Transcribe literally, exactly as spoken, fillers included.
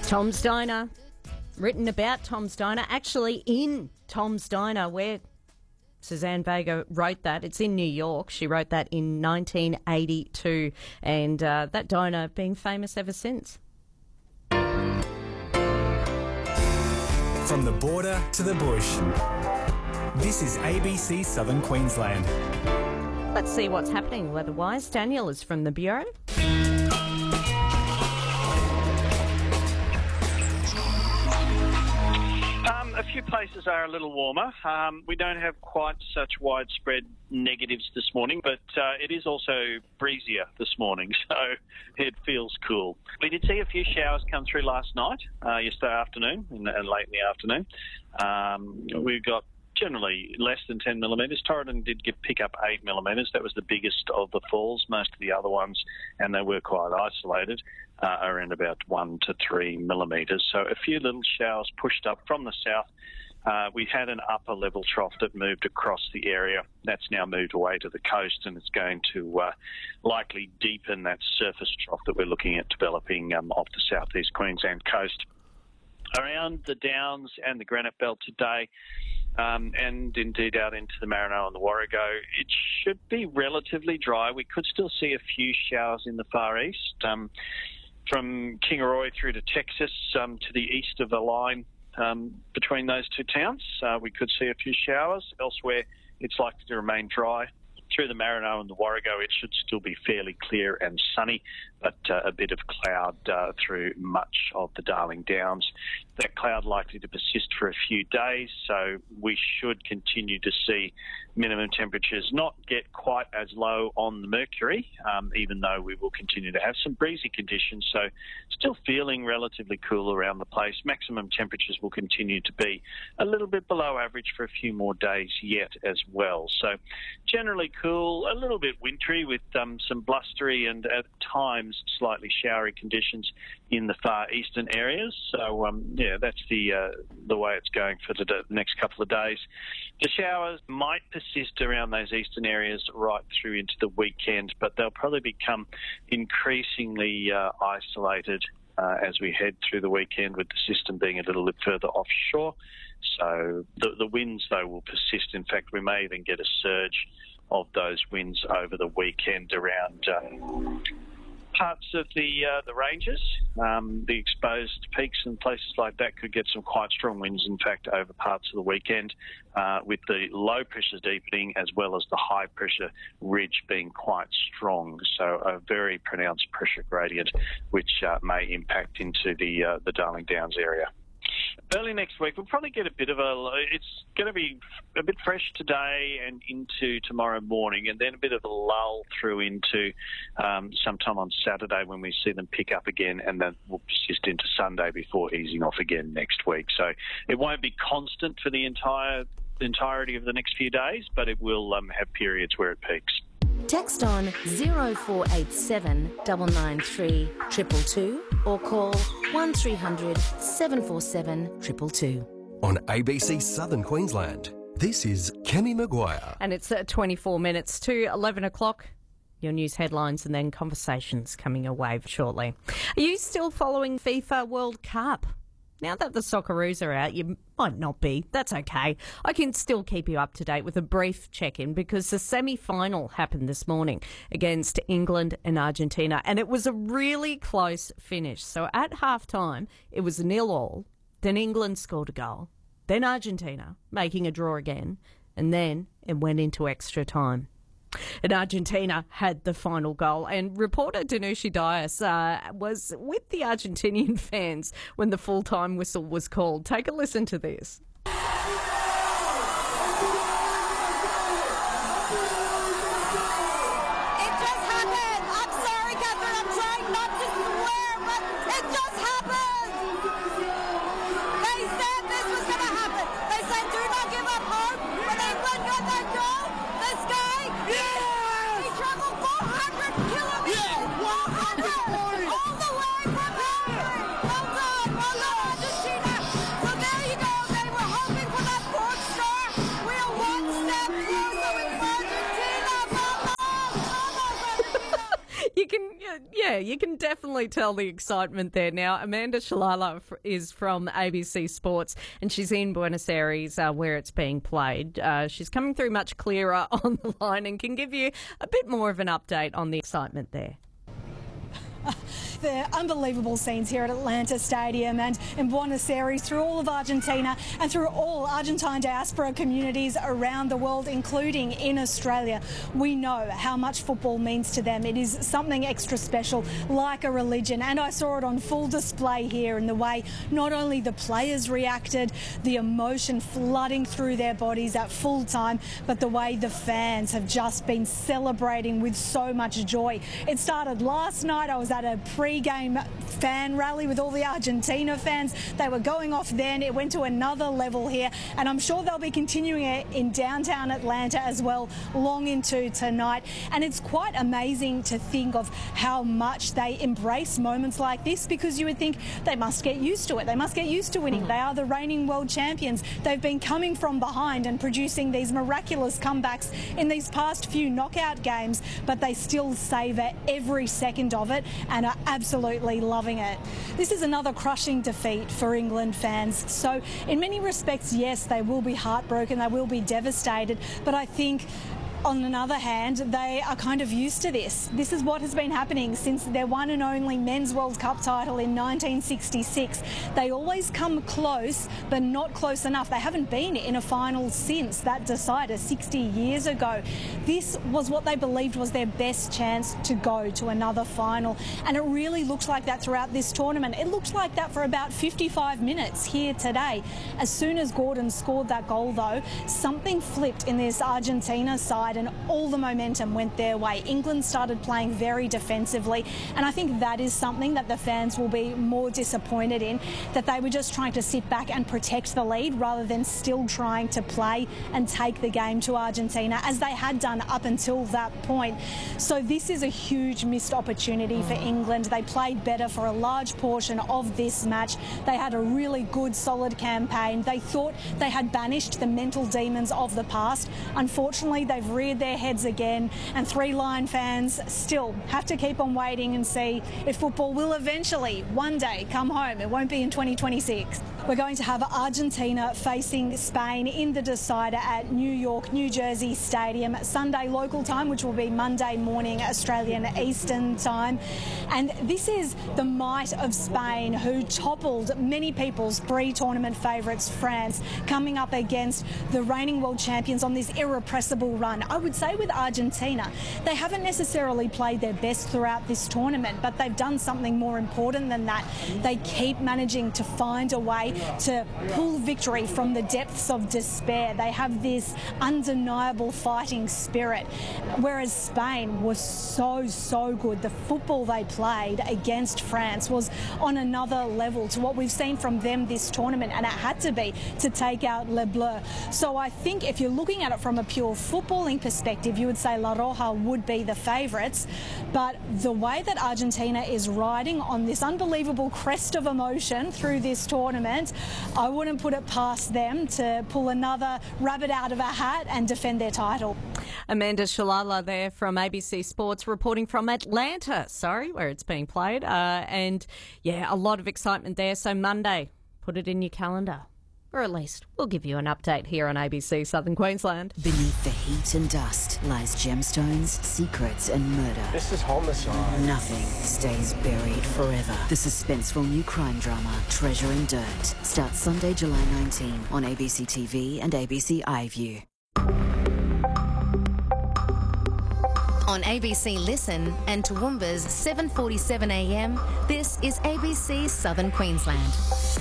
Tom's Diner, written about Tom's Diner, actually in Tom's Diner where Suzanne Vega wrote that. It's in New York. She wrote that in nineteen eighty-two, and uh, that diner being famous ever since. From the border to the bush, this is A B C Southern Queensland. Let's see what's happening weather-wise. Daniel is from the Bureau. Um, a few places are a little warmer. Um, we don't have quite such widespread negatives this morning, but uh, it is also breezier this morning, so it feels cool. We did see a few showers come through last night, uh, yesterday afternoon, and, and late in the afternoon. Um, we got generally less than ten millimetres. Torridon did get, pick up eight millimetres. That was the biggest of the falls. Most of the other ones, and they were quite isolated, uh, around about one to three millimetres. So a few little showers pushed up from the south. Uh, we had an upper level trough that moved across the area. That's now moved away to the coast, and it's going to uh, likely deepen that surface trough that we're looking at developing um, off the southeast Queensland coast. Around the Downs and the Granite Belt today, um, and indeed out into the Marino and the Warrego, it should be relatively dry. We could still see a few showers in the far east, um, from Kingaroy through to Texas, um, to the east of the line. Um, between those two towns, uh, we could see a few showers. Elsewhere, it's likely to remain dry. Through the Marino and the Warrego, it should still be fairly clear and sunny, but uh, a bit of cloud uh, through much of the Darling Downs. That cloud likely to persist for a few days, so we should continue to see minimum temperatures not get quite as low on the mercury, um, even though we will continue to have some breezy conditions, so still feeling relatively cool around the place. Maximum temperatures will continue to be a little bit below average for a few more days yet as well. So generally cool, a little bit wintry with um, some blustery and at times slightly showery conditions in the far eastern areas. So um, yeah, that's the uh, the way it's going for the next couple of days. The showers might persist around those eastern areas right through into the weekend, but they'll probably become increasingly uh, isolated uh, as we head through the weekend, with the system being a little bit further offshore. So the, the winds, though, will persist. In fact, we may even get a surge of those winds over the weekend around um, parts of the uh, the ranges. Um, the exposed peaks and places like that could get some quite strong winds, in fact, over parts of the weekend, uh, with the low pressure deepening as well as the high pressure ridge being quite strong. So a very pronounced pressure gradient, which uh, may impact into the uh, the Darling Downs area. Early next week, we'll probably get a bit of a... It's going to be a bit fresh today and into tomorrow morning, and then a bit of a lull through into um, sometime on Saturday when we see them pick up again, and then we'll persist into Sunday before easing off again next week. So it won't be constant for the entire the entirety of the next few days, but it will um, have periods where it peaks. Text on zero four eight seven nine nine three two two two or call one three hundred seven four seven two two two. On A B C Southern Queensland, this is Kemi Maguire. And it's uh, twenty-four minutes to eleven o'clock. Your news headlines and then conversations coming your way shortly. Are you still following FIFA World Cup? Now that the Socceroos are out, you might not be. That's okay. I can still keep you up to date with a brief check-in because the semi-final happened this morning against England and Argentina, and it was a really close finish. So at half-time, it was nil all. Then England scored a goal. Then Argentina, making a draw again. And then it went into extra time. And Argentina had the final goal. And reporter Danushi Dias uh, was with the Argentinian fans when the full-time whistle was called. Take a listen to this. you can definitely tell the excitement there. Now, Amanda Shalala f- is from A B C Sports, and she's in Buenos Aires uh, where it's being played. Uh, she's coming through much clearer on the line and can give you a bit more of an update on the excitement there. The unbelievable scenes here at Atlanta Stadium and in Buenos Aires, through all of Argentina and through all Argentine diaspora communities around the world, including in Australia. We know how much football means to them. It is something extra special, like a religion, and I saw it on full display here in the way not only the players reacted, the emotion flooding through their bodies at full time, but the way the fans have just been celebrating with so much joy. It started last night. I was at a pre-game fan rally with all the Argentina fans. They were going off then. It went to another level here, and I'm sure they'll be continuing it in downtown Atlanta as well, long into tonight. And it's quite amazing to think of how much they embrace moments like this, because you would think they must get used to it. They must get used to winning. They are the reigning world champions. They've been coming from behind and producing these miraculous comebacks in these past few knockout games, but they still savour every second of it and are absolutely loving it. This is another crushing defeat for England fans. So in many respects, yes, they will be heartbroken, they will be devastated, but I think on another hand, they are kind of used to this. This is what has been happening since their one and only Men's World Cup title in nineteen sixty-six. They always come close, but not close enough. They haven't been in a final since that decider sixty years ago. This was what they believed was their best chance to go to another final, and it really looks like that throughout this tournament. It looked like that for about fifty-five minutes here today. As soon as Gordon scored that goal, though, something flipped in this Argentina side, and all the momentum went their way. England started playing very defensively, and I think that is something that the fans will be more disappointed in, that they were just trying to sit back and protect the lead rather than still trying to play and take the game to Argentina, as they had done up until that point. So this is a huge missed opportunity for England. They played better for a large portion of this match. They had a really good, solid campaign. They thought they had banished the mental demons of the past. Unfortunately, they've reared their heads again, and Three Lion fans still have to keep on waiting and see if football will eventually, one day, come home. It won't be in twenty twenty-six. We're going to have Argentina facing Spain in the decider at New York, New Jersey Stadium, Sunday local time, which will be Monday morning Australian Eastern time. And this is the might of Spain, who toppled many people's pre-tournament favourites, France, coming up against the reigning world champions on this irrepressible run. I would say with Argentina, they haven't necessarily played their best throughout this tournament, but they've done something more important than that. They keep managing to find a way to pull victory from the depths of despair. They have this undeniable fighting spirit, whereas Spain was so, so good. The football they played against France was on another level to what we've seen from them this tournament, and it had to be to take out Les Bleus. So I think if you're looking at it from a pure footballing perspective, you would say La Roja would be the favourites, but the way that Argentina is riding on this unbelievable crest of emotion through this tournament, I wouldn't put it past them to pull another rabbit out of a hat and defend their title. Amanda Shalala there from A B C Sports, reporting from Atlanta, sorry, where it's being played. Uh, and, yeah, a lot of excitement there. So Monday, put it in your calendar. Or at least we'll give you an update here on A B C Southern Queensland. Beneath the heat and dust lies gemstones, secrets and murder. This is homicide. Nothing stays buried forever. The suspenseful new crime drama Treasure and Dirt starts Sunday, July nineteenth on A B C T V and A B C iView. On A B C Listen and Toowoomba's seven forty-seven a m, this is A B C Southern Queensland.